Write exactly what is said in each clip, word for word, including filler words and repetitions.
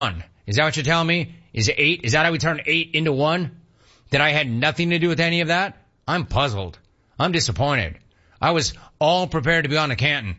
Is that what you're telling me? Is it eight? Is that how we turn eight into one? That I had nothing to do with any of that? I'm puzzled. I'm disappointed. I was all prepared to be on to Canton.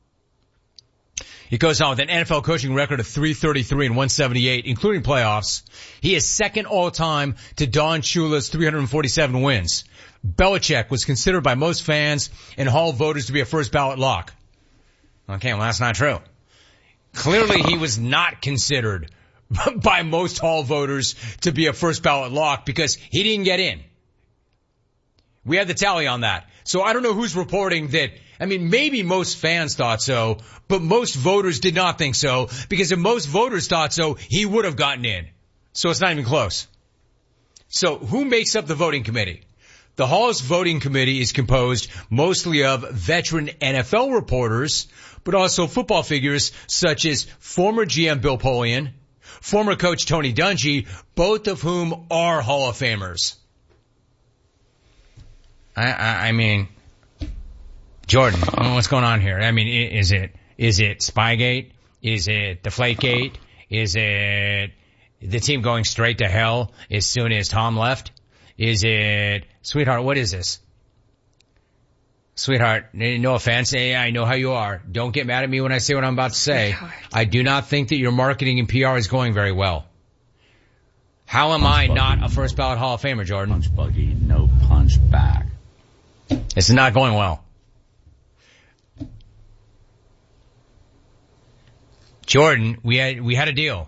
He goes on with an N F L coaching record of three thirty-three and one seventy-eight, including playoffs. He is second all-time to Don Shula's three hundred forty-seven wins. Belichick was considered by most fans and Hall voters to be a first-ballot lock. Okay, well, that's not true. Clearly, he was not considered by most Hall voters to be a first-ballot lock because he didn't get in. We had the tally on that. So I don't know who's reporting that. I mean, maybe most fans thought so, but most voters did not think so, because if most voters thought so, he would have gotten in. So it's not even close. So who makes up the voting committee? The Hall's voting committee is composed mostly of veteran N F L reporters, but also football figures such as former G M Bill Polian, former coach Tony Dungy, both of whom are Hall of Famers. I, I, I mean, Jordan, what's going on here? I mean, is it, is it Spygate? Is it Deflategate? Is it the team going straight to hell as soon as Tom left? Is it, sweetheart, what is this? Sweetheart, no offense. I know how you are. Don't get mad at me when I say what I'm about to say. Sweetheart. I do not think that your marketing and P R is going very well. How am punch I buggy, not a first ballot Hall of Famer, Jordan? Punch buggy, no punch back. This is not going well. Jordan, we had, we had a deal.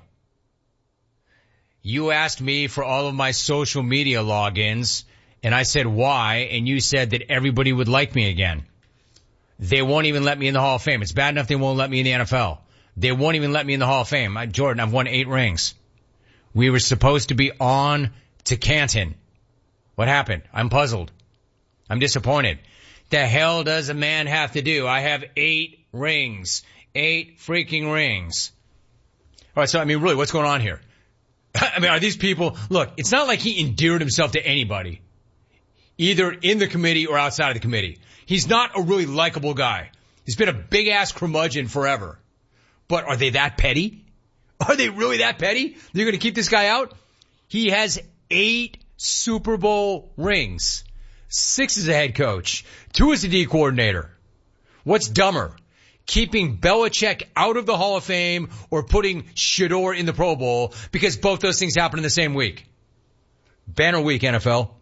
You asked me for all of my social media logins, and I said why, and you said that everybody would like me again. They won't even let me in the Hall of Fame. It's bad enough they won't let me in the N F L. They won't even let me in the Hall of Fame. I, Jordan, I've won eight rings. We were supposed to be on to Canton. What happened? I'm puzzled. I'm disappointed. The hell does a man have to do? I have eight rings. Eight freaking rings. All right, so, I mean, really, what's going on here? I mean, are these people... Look, it's not like he endeared himself to anybody, either in the committee or outside of the committee. He's not a really likable guy. He's been a big-ass curmudgeon forever. But are they that petty? Are they really that petty? They're going to keep this guy out? He has eight Super Bowl rings. Six as a head coach. Two as a D coordinator. What's dumber? Keeping Belichick out of the Hall of Fame or putting Shador in the Pro Bowl, because both those things happen in the same week. Banner week, N F L.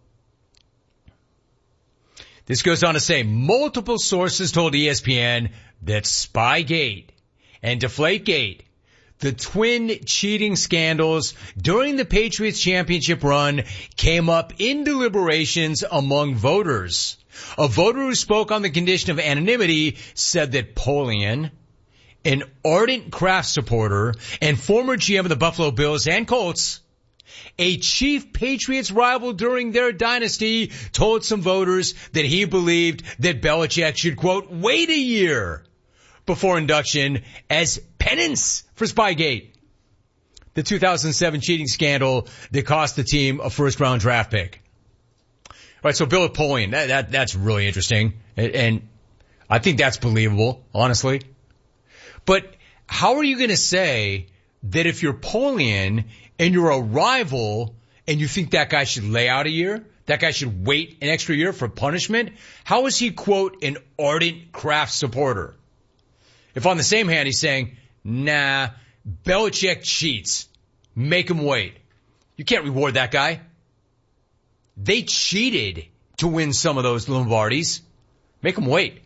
This goes on to say, multiple sources told E S P N that Spygate and Deflategate, the twin cheating scandals during the Patriots championship run, came up in deliberations among voters. A voter who spoke on the condition of anonymity said that Polian, an ardent Kraft supporter and former G M of the Buffalo Bills and Colts, a chief Patriots rival during their dynasty, told some voters that he believed that Belichick should, quote, wait a year before induction as penance for Spygate, the two thousand seven cheating scandal that cost the team a first-round draft pick. All right, so Bill Polian, that, that, that's really interesting, and, and I think that's believable, honestly. But how are you going to say that if you're Polian and you're a rival and you think that guy should lay out a year, that guy should wait an extra year for punishment? How is he, quote, an ardent Kraft supporter? If on the same hand he's saying, nah, Belichick cheats, make him wait. You can't reward that guy. They cheated to win some of those Lombardis. Make them wait.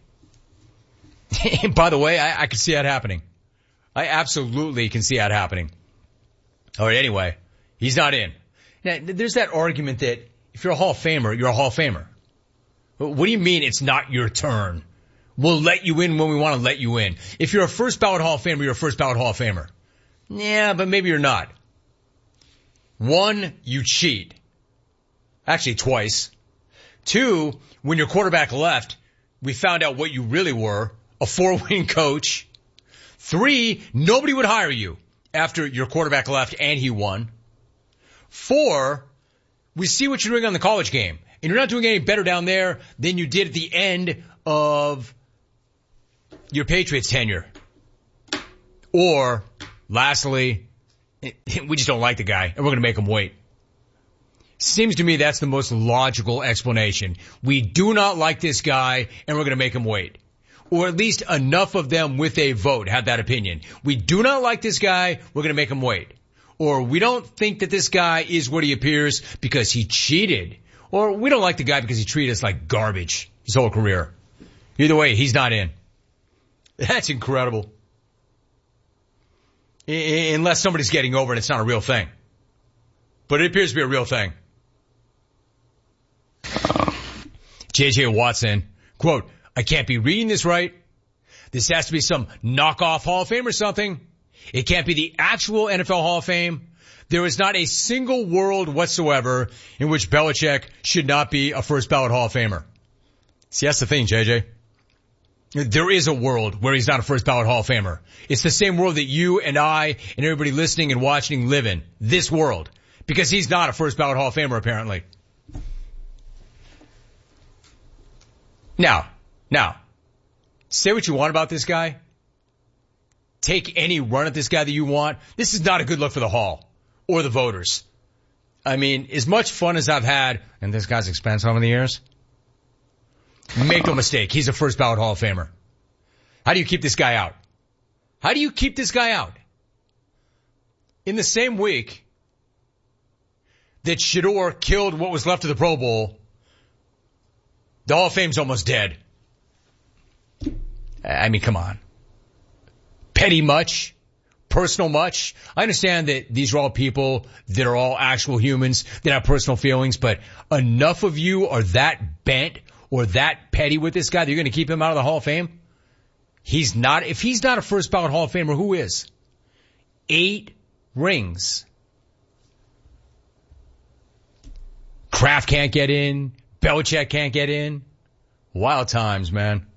By the way, I, I can see that happening. I absolutely can see that happening. All right, anyway, he's not in. Now, there's that argument that if you're a Hall of Famer, you're a Hall of Famer. What do you mean it's not your turn? We'll let you in when we want to let you in. If you're a first ballot Hall of Famer, you're a first ballot Hall of Famer. Yeah, but maybe you're not. One, you cheat. Actually, twice. Two, when your quarterback left, we found out what you really were, a four-win coach. Three, nobody would hire you after your quarterback left and he won. Four, we see what you're doing on the college game, and you're not doing any better down there than you did at the end of your Patriots tenure. Or, lastly, We just don't like the guy, and we're going to make him wait. Seems to me that's the most logical explanation. We do not like this guy, and we're going to make him wait. Or at least enough of them with a vote have that opinion. We do not like this guy, we're going to make him wait. Or we don't think that this guy is what he appears because he cheated. Or we don't like the guy because he treated us like garbage his whole career. Either way, he's not in. That's incredible. I- unless somebody's getting over it, it's not a real thing. But it appears to be a real thing. J J Watson, quote, I can't be reading this right. This has to be some knockoff Hall of Fame or something. It can't be the actual N F L Hall of Fame. There is not a single world whatsoever in which Belichick should not be a first ballot Hall of Famer. See, that's the thing, J J. There is a world where he's not a first ballot Hall of Famer. It's the same world that you and I and everybody listening and watching live in. This world. Because he's not a first ballot Hall of Famer, apparently. Now, now, say what you want about this guy. Take any run at this guy that you want. This is not a good look for the Hall or the voters. I mean, as much fun as I've had, and this guy's expense over the years, make no mistake, he's a first ballot Hall of Famer. How do you keep this guy out? How do you keep this guy out? In the same week that Shedeur killed what was left of the Pro Bowl, the Hall of Fame's almost dead. I mean, come on. Petty much? Personal much? I understand that these are all people that are all actual humans that have personal feelings, but enough of you are that bent or that petty with this guy that you're going to keep him out of the Hall of Fame? He's not, if he's not a first ballot Hall of Famer, who is? Eight rings. Kraft can't get in. Belichick can't get in. Wild times, man.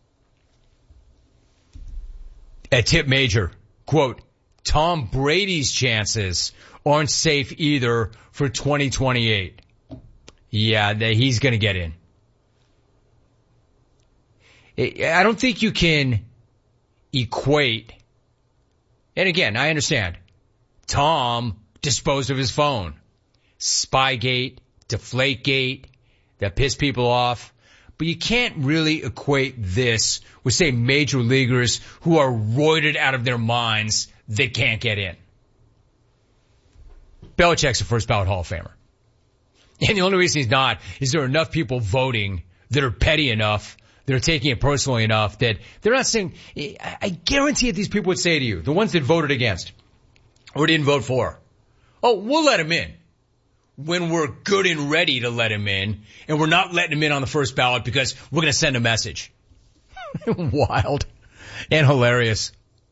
At Tip Major, quote, Tom Brady's chances aren't safe either for twenty twenty-eight. Yeah, he's going to get in. I don't think you can equate. And again, I understand. Tom disposed of his phone. Spygate, Deflategate, that pissed people off. But you can't really equate this with, say, major leaguers who are roided out of their minds that can't get in. Belichick's a first ballot Hall of Famer. And the only reason he's not is there are enough people voting that are petty enough, that are taking it personally enough that they're not saying, I guarantee it, these people would say to you, the ones that voted against or didn't vote for, oh, we'll let him in when we're good and ready to let him in, and we're not letting him in on the first ballot because we're going to send a message. Wild and hilarious.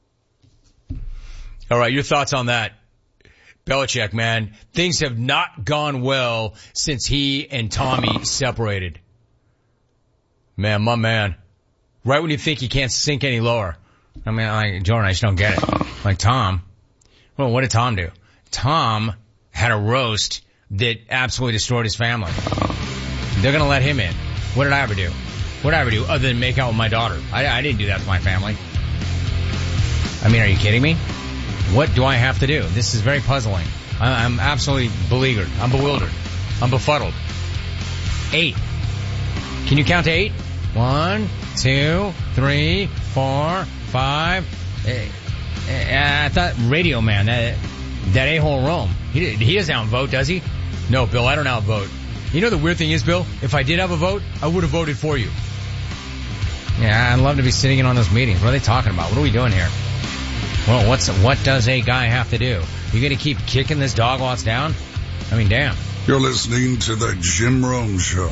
All right, your thoughts on that? Belichick, man, things have not gone well since he and Tommy separated. Man, my man. Right when you think you can't sink any lower. I mean, like, Jordan, I just don't get it. Like Tom. Well, what did Tom do? Tom had a roast that absolutely destroyed his family. They're going to let him in. What did I ever do? What did I ever do other than make out with my daughter? I, I didn't do that to my family. I mean, are you kidding me? What do I have to do? This is very puzzling. I, I'm absolutely beleaguered. I'm bewildered. I'm befuddled. Eight. Can you count to eight? One, two, three, four, five. Uh, I thought Radio Man, that, that a-hole Rome. He, he doesn't outvote, does he? No, Bill, I don't outvote. You know the weird thing is, Bill? If I did have a vote, I would have voted for you. Yeah, I'd love to be sitting in on those meetings. What are they talking about? What are we doing here? Well, what's what does a guy have to do? You gonna keep kicking this dog while it's down? I mean, damn. You're listening to the Jim Rome Show.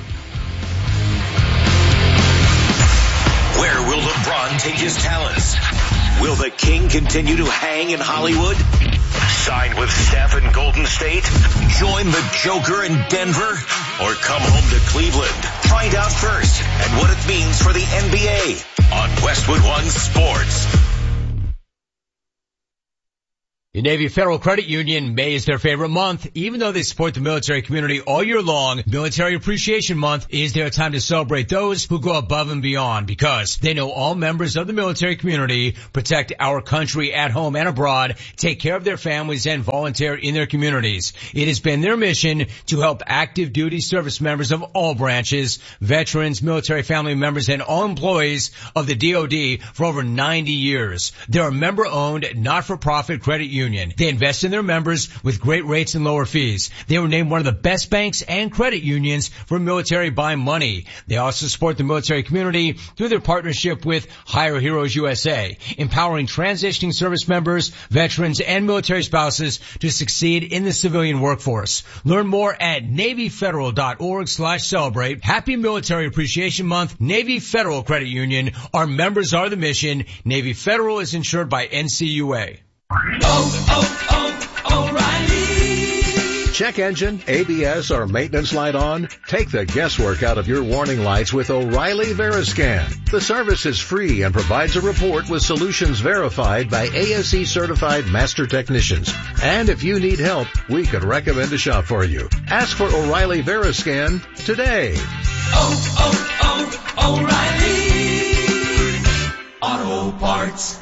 Where will LeBron take his talents? Will the King continue to hang in Hollywood? Sign with Steph in Golden State? Join the Joker in Denver? Or come home to Cleveland? Find out first and what it means for the N B A on Westwood One Sports. The Navy Federal Credit Union, May is their favorite month. Even though they support the military community all year long, Military Appreciation Month is their time to celebrate those who go above and beyond, because they know all members of the military community protect our country at home and abroad, take care of their families, and volunteer in their communities. It has been their mission to help active duty service members of all branches, veterans, military family members, and all employees of the D O D for over ninety years. They're a member-owned, not-for-profit credit union. Union. They invest in their members with great rates and lower fees. They were named one of the best banks and credit unions for military buy money. They also support the military community through their partnership with Hire Heroes U S A, empowering transitioning service members, veterans, and military spouses to succeed in the civilian workforce. Learn more at NavyFederal.org slash celebrate. Happy Military Appreciation Month, Navy Federal Credit Union. Our members are the mission. Navy Federal is insured by N C U A. Oh, oh, oh, O'Reilly. Check engine, A B S, or maintenance light on? Take the guesswork out of your warning lights with O'Reilly Veriscan. The service is free and provides a report with solutions verified by A S E certified master technicians. And if you need help, we could recommend a shop for you. Ask for O'Reilly Veriscan today. Oh, oh, oh, O'Reilly Auto Parts.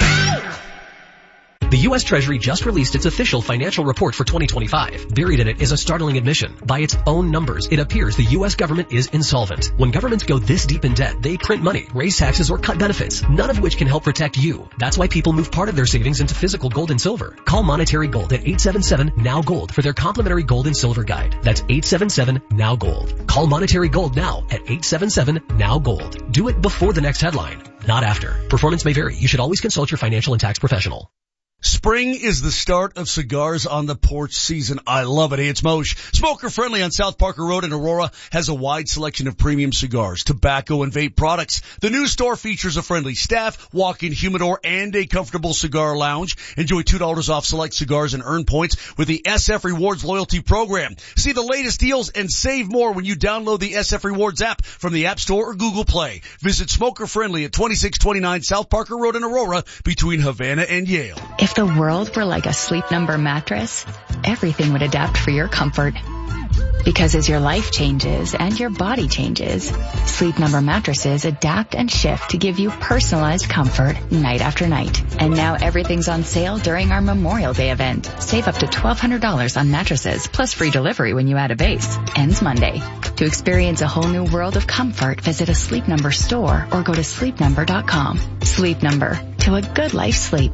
The U S Treasury just released its official financial report for twenty twenty-five. Buried in it is a startling admission. By its own numbers, it appears the U S government is insolvent. When governments go this deep in debt, they print money, raise taxes, or cut benefits, none of which can help protect you. That's why people move part of their savings into physical gold and silver. Call Monetary Gold at eight seven seven, N O W, GOLD for their complimentary gold and silver guide. That's eight seven seven, N O W, GOLD. Call Monetary Gold now at eight seven seven, N O W, GOLD. Do it before the next headline, not after. Performance may vary. You should always consult your financial and tax professional. Spring is the start of cigars on the porch season. I love it. Hey, it's Moshe. Smoker Friendly on South Parker Road in Aurora has a wide selection of premium cigars, tobacco, and vape products. The new store features a friendly staff, walk-in humidor, and a comfortable cigar lounge. Enjoy two dollars off select cigars and earn points with the S F Rewards loyalty program. See the latest deals and save more when you download the S F Rewards app from the App Store or Google Play. Visit Smoker Friendly at twenty-six twenty-nine South Parker Road in Aurora between Havana and Yale. If the world were like a Sleep Number mattress, everything would adapt for your comfort. Because as your life changes and your body changes, Sleep Number mattresses adapt and shift to give you personalized comfort night after night. And now everything's on sale during our Memorial Day event. Save up to twelve hundred dollars on mattresses plus free delivery when you add a base. Ends Monday. To experience a whole new world of comfort, visit a Sleep Number store or go to sleep number dot com. Sleep Number. To a good life sleep.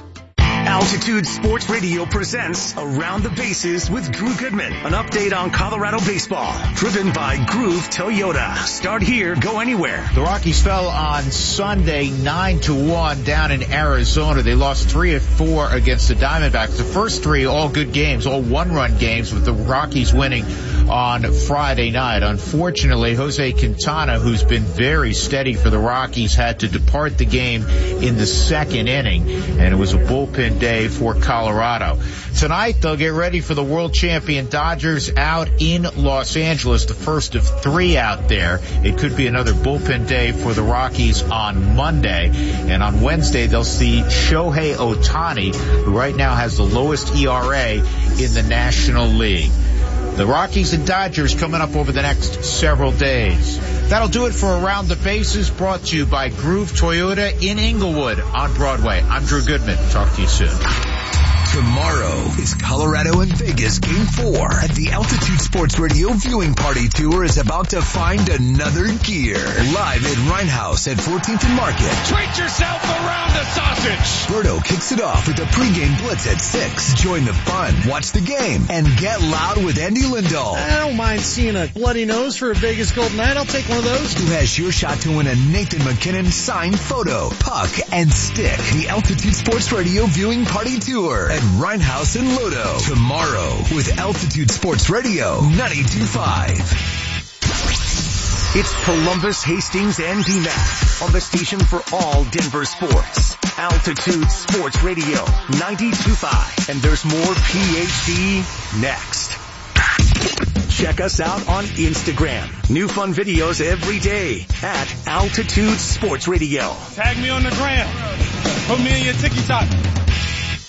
Altitude Sports Radio presents Around the Bases with Drew Goodman. An update on Colorado baseball. Driven by Groove Toyota. Start here, go anywhere. The Rockies fell on Sunday nine to one down in Arizona. They lost three of four against the Diamondbacks. The first three all good games, all one-run games, with the Rockies winning on Friday night. Unfortunately, Jose Quintana, who's been very steady for the Rockies, had to depart the game in the second inning, and it was a bullpen day for Colorado. Tonight, they'll get ready for the world champion Dodgers out in Los Angeles, the first of three out there. It could be another bullpen day for the Rockies on Monday. And on Wednesday, they'll see Shohei Ohtani, who right now has the lowest E R A in the National League. The Rockies and Dodgers coming up over the next several days. That'll do it for Around the Bases, brought to you by Groove Toyota in Inglewood on Broadway. I'm Drew Goodman. Talk to you soon. Tomorrow is Colorado and Vegas Game four at the Altitude Sports Radio Viewing Party Tour is about to find another gear. Live at Rhinehouse at fourteenth and Market. Treat yourself around the sausage. Berto kicks it off with a pregame blitz at six. Join the fun, watch the game, and get loud with Andy Lindahl. I don't mind seeing a bloody nose for a Vegas Golden Knight. I'll take one of those. Who has your shot to win a Nathan McKinnon signed photo, puck, and stick. The Altitude Sports Radio Viewing Party Tour at Rhinehouse and Lodo. Tomorrow with Altitude Sports Radio ninety-two point five. It's Columbus, Hastings, and D MAC on the station for all Denver sports. Altitude Sports Radio ninety-two point five. And there's more P H D next. Check us out on Instagram. New fun videos every day at Altitude Sports Radio. Tag me on the gram. Put me in your TikTok.